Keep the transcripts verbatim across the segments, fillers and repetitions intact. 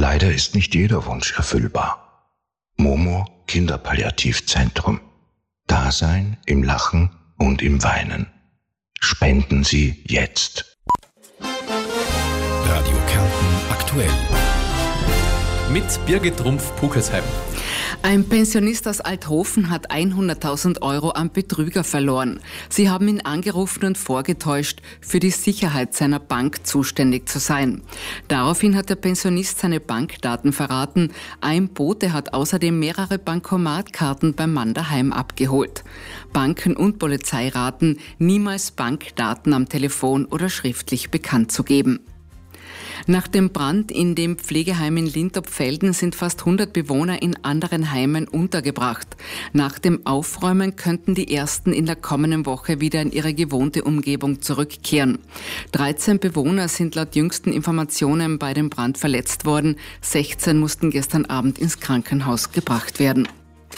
Leider ist nicht jeder Wunsch erfüllbar. Momo Kinderpalliativzentrum. Dasein im Lachen und im Weinen. Spenden Sie jetzt. Radio Kärnten aktuell. Mit Birgit Rumpf-Pukelsheim. Ein Pensionist aus Althofen hat hunderttausend Euro an Betrüger verloren. Sie haben ihn angerufen und vorgetäuscht, für die Sicherheit seiner Bank zuständig zu sein. Daraufhin hat der Pensionist seine Bankdaten verraten. Ein Bote hat außerdem mehrere Bankomatkarten beim Mann daheim abgeholt. Banken und Polizei raten, niemals Bankdaten am Telefon oder schriftlich bekannt zu geben. Nach dem Brand in dem Pflegeheim in Lintopfelden sind fast hundert Bewohner in anderen Heimen untergebracht. Nach dem Aufräumen könnten die ersten in der kommenden Woche wieder in ihre gewohnte Umgebung zurückkehren. dreizehn Bewohner sind laut jüngsten Informationen bei dem Brand verletzt worden. sechzehn mussten gestern Abend ins Krankenhaus gebracht werden.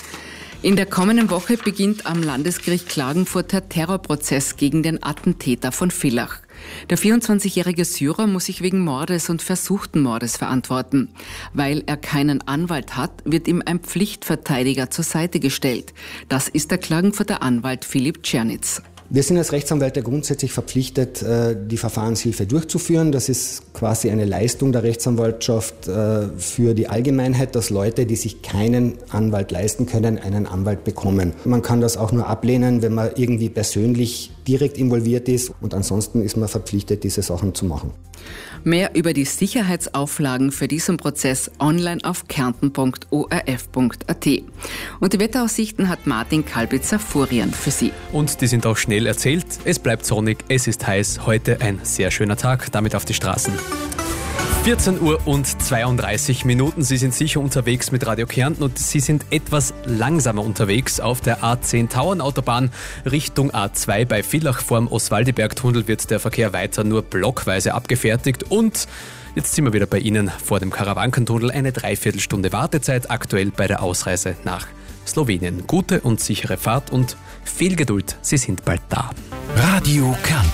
In der kommenden Woche beginnt am Landesgericht Klagenfurt der Terrorprozess gegen den Attentäter von Villach. Der vierundzwanzigjährige Syrer muss sich wegen Mordes und versuchten Mordes verantworten. Weil er keinen Anwalt hat, wird ihm ein Pflichtverteidiger zur Seite gestellt. Das ist der Klagenfurter Anwalt Philipp Czernitz. Wir sind als Rechtsanwälte grundsätzlich verpflichtet, die Verfahrenshilfe durchzuführen. Das ist quasi eine Leistung der Rechtsanwaltschaft für die Allgemeinheit, dass Leute, die sich keinen Anwalt leisten können, einen Anwalt bekommen. Man kann das auch nur ablehnen, wenn man irgendwie persönlich direkt involviert ist. Und ansonsten ist man verpflichtet, diese Sachen zu machen. Mehr über die Sicherheitsauflagen für diesen Prozess online auf kärnten punkt o r f punkt a t. Und die Wetteraussichten hat Martin Kalbitzer-Furien für Sie. Und die sind auch schnell erzählt. Es bleibt sonnig, es ist heiß. Heute ein sehr schöner Tag, damit auf die Straßen. vierzehn Uhr und zweiunddreißig Minuten. Sie sind sicher unterwegs mit Radio Kärnten und Sie sind etwas langsamer unterwegs auf der A zehn Tauernautobahn Richtung A zwei. Bei Villach vorm Oswaldibergtunnel wird der Verkehr weiter nur blockweise abgefertigt und jetzt sind wir wieder bei Ihnen vor dem Karawankentunnel. Eine Dreiviertelstunde Wartezeit aktuell bei der Ausreise nach Slowenien. Gute und sichere Fahrt und viel Geduld. Sie sind bald da. Radio Kärnten.